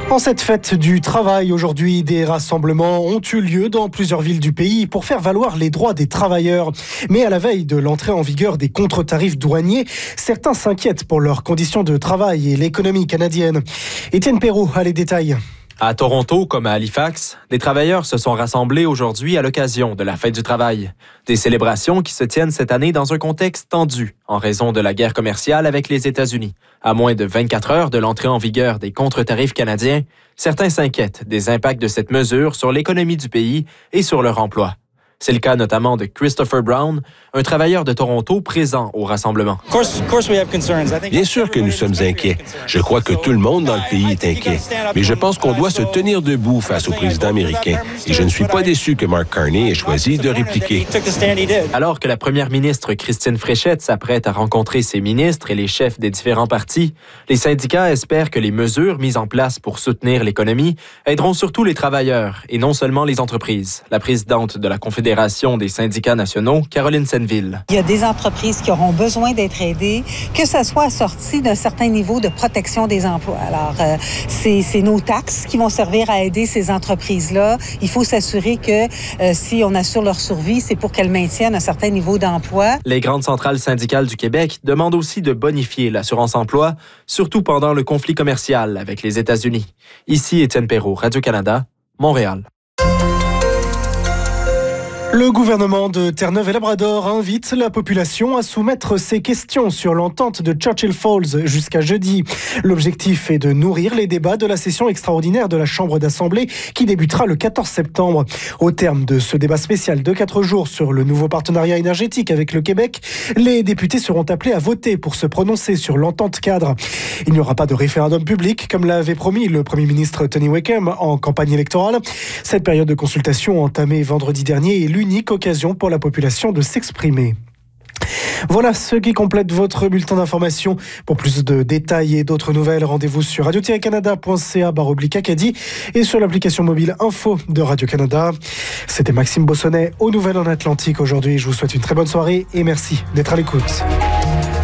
En cette fête du travail, aujourd'hui, des rassemblements ont eu lieu dans plusieurs villes du pays pour faire valoir les droits des travailleurs. Mais à la veille de l'entrée en vigueur des contre-tarifs douaniers, certains s'inquiètent pour leurs conditions de travail et l'économie canadienne. Étienne Perrault a les détails. À Toronto, comme à Halifax, les travailleurs se sont rassemblés aujourd'hui à l'occasion de la fête du travail. Des célébrations qui se tiennent cette année dans un contexte tendu en raison de la guerre commerciale avec les États-Unis. À moins de 24 heures de l'entrée en vigueur des contre-tarifs canadiens, certains s'inquiètent des impacts de cette mesure sur l'économie du pays et sur leur emploi. C'est le cas notamment de Christopher Brown, un travailleur de Toronto présent au rassemblement. Bien sûr que nous sommes inquiets. Je crois que tout le monde dans le pays est inquiet. Mais je pense qu'on doit se tenir debout face au président américain. Et je ne suis pas déçu que Mark Carney ait choisi de répliquer. Alors que la première ministre Christine Fréchette s'apprête à rencontrer ses ministres et les chefs des différents partis, les syndicats espèrent que les mesures mises en place pour soutenir l'économie aideront surtout les travailleurs et non seulement les entreprises. La présidente de la Confédération des syndicats nationaux, Caroline Senneville. Il y a des entreprises qui auront besoin d'être aidées, que ce soit assorti d'un certain niveau de protection des emplois. Alors, c'est nos taxes qui vont servir à aider ces entreprises-là. Il faut s'assurer que si on assure leur survie, c'est pour qu'elles maintiennent un certain niveau d'emploi. Les grandes centrales syndicales du Québec demandent aussi de bonifier l'assurance-emploi, surtout pendant le conflit commercial avec les États-Unis. Ici, Étienne Perrault, Radio-Canada, Montréal. Le gouvernement de Terre-Neuve-et-Labrador invite la population à soumettre ses questions sur l'entente de Churchill Falls jusqu'à jeudi. L'objectif est de nourrir les débats de la session extraordinaire de la Chambre d'Assemblée qui débutera le 14 septembre. Au terme de ce débat spécial de 4 jours sur le nouveau partenariat énergétique avec le Québec, les députés seront appelés à voter pour se prononcer sur l'entente cadre. Il n'y aura pas de référendum public, comme l'avait promis le Premier ministre Tony Wickham en campagne électorale. Cette période de consultation entamée vendredi dernier est l'unique occasion pour la population de s'exprimer. Voilà ce qui complète votre bulletin d'information. Pour plus de détails et d'autres nouvelles, rendez-vous sur radio-canada.ca/Acadie et sur l'application mobile Info de Radio-Canada. C'était Maxime Bossonnet aux Nouvelles en Atlantique aujourd'hui. Je vous souhaite une très bonne soirée et merci d'être à l'écoute.